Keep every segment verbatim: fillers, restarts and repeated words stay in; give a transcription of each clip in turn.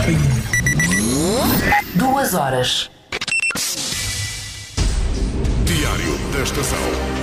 Duas horas. Diário da Estação.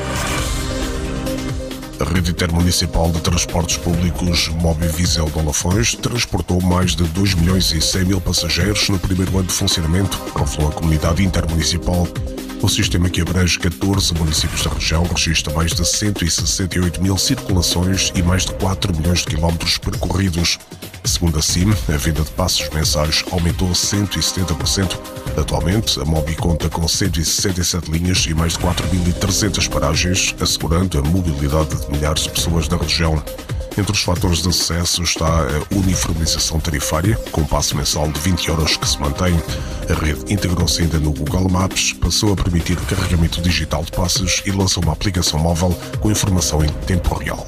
A rede intermunicipal de transportes públicos Mobivisel de Olafões transportou mais de dois milhões e cem mil passageiros no primeiro ano de funcionamento, revelou a comunidade intermunicipal. O sistema, que abrange catorze municípios da região, registra mais de cento e sessenta e oito mil circulações e mais de quatro milhões de quilómetros percorridos. Segundo a C I M, a venda de passos mensais aumentou cento e setenta por cento. Atualmente, a Mobi conta com cento e sessenta e sete linhas e mais de quatro mil e trezentas paragens, assegurando a mobilidade de milhares de pessoas da região. Entre os fatores de sucesso está a uniformização tarifária, com um passo mensal de vinte euros que se mantém. A rede integrou-se ainda no Google Maps, passou a permitir carregamento digital de passos e lançou uma aplicação móvel com informação em tempo real.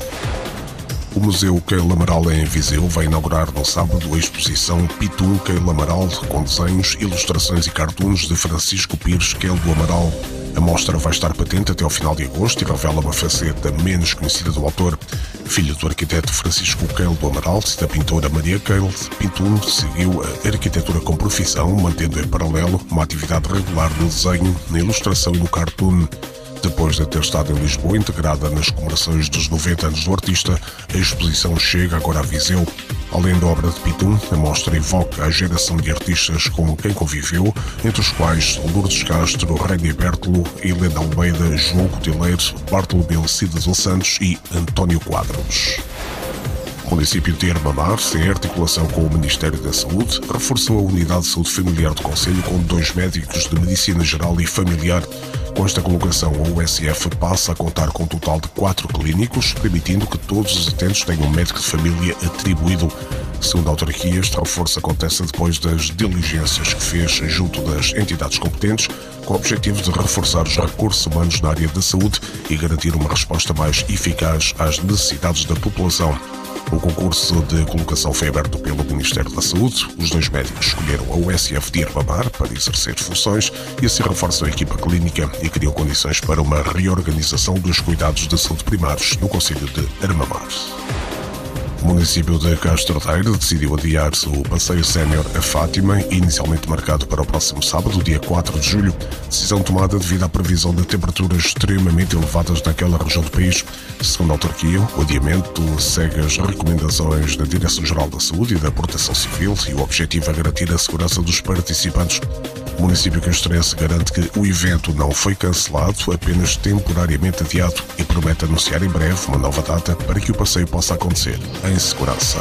O Museu Keil Amaral em Viseu vai inaugurar no sábado a exposição Pitum Keil Amaral, com desenhos, ilustrações e cartoons de Francisco Pires Keil do Amaral. A mostra vai estar patente até ao final de agosto e revela uma faceta menos conhecida do autor. Filho do arquiteto Francisco Keil do Amaral e da pintora Maria Keil, Pitum seguiu a arquitetura como profissão, mantendo em paralelo uma atividade regular no desenho, na ilustração e no cartoon. Depois de ter estado em Lisboa, integrada nas comemorações dos noventa anos do artista, a exposição chega agora a Viseu. Além da obra de Pitum, a mostra evoca a geração de artistas com quem conviveu, entre os quais Lourdes Castro, René Bertolo, Helena Almeida, João Cotileiro, Bartolomeu Cida dos Santos e António Quadros. O município de Armamar, em articulação com o Ministério da Saúde, reforçou a unidade de saúde familiar do concelho com dois médicos de medicina geral e familiar. Com esta colocação, a U S F passa a contar com um total de quatro clínicos, permitindo que todos os utentes tenham um médico de família atribuído. Segundo a autarquia, este reforço acontece depois das diligências que fez junto das entidades competentes, com o objetivo de reforçar os recursos humanos na área da saúde e garantir uma resposta mais eficaz às necessidades da população. O concurso de colocação foi aberto pelo Ministério da Saúde. Os dois médicos escolheram a U S F de Armamar para exercer funções e assim reforçam a equipa clínica e criam condições para uma reorganização dos cuidados de saúde primários no concelho de Armamar. O município de Castro Daire decidiu adiar o passeio sénior a Fátima, inicialmente marcado para o próximo sábado, dia quatro de julho. Decisão tomada devido à previsão de temperaturas extremamente elevadas naquela região do país. Segundo a autarquia, o adiamento segue as recomendações da Direção-Geral da Saúde e da Proteção Civil e o objetivo é garantir a segurança dos participantes. O município castrense garante que o evento não foi cancelado, apenas temporariamente adiado, e promete anunciar em breve uma nova data para que o passeio possa acontecer em segurança.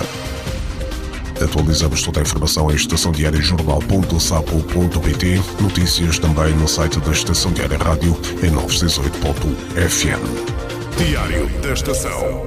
Atualizamos toda a informação em estação diária jornal ponto sapo ponto pt, notícias também no site da Estação Diária Rádio em novecentos e oito ponto f m. Diário da Estação.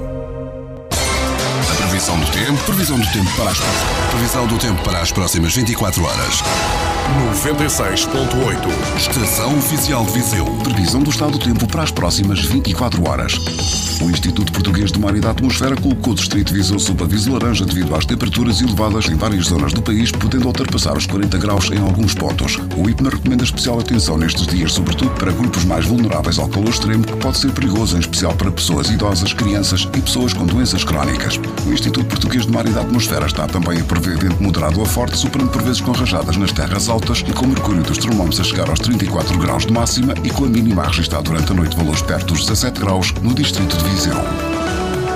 A previsão do tempo, previsão do tempo para as previsão do tempo para as próximas vinte e quatro horas. noventa e seis ponto oito. Estação Oficial de Viseu. Previsão do estado do tempo para as próximas vinte e quatro horas. O Instituto Português do Mar e da Atmosfera colocou o Distrito de Viseu sob aviso laranja devido às temperaturas elevadas em várias zonas do país, podendo ultrapassar os quarenta graus em alguns pontos. O I P M A recomenda especial atenção nestes dias, sobretudo para grupos mais vulneráveis ao calor extremo, que pode ser perigoso, em especial para pessoas idosas, crianças e pessoas com doenças crónicas. O Instituto Português do Mar e da Atmosfera está também a prever vento moderado a forte, superando por vezes com rajadas nas terras altas e com o mercúrio dos termómetros a chegar aos trinta e quatro graus de máxima e com a mínima a registrar durante a noite valores perto dos dezassete graus no distrito de Viseu.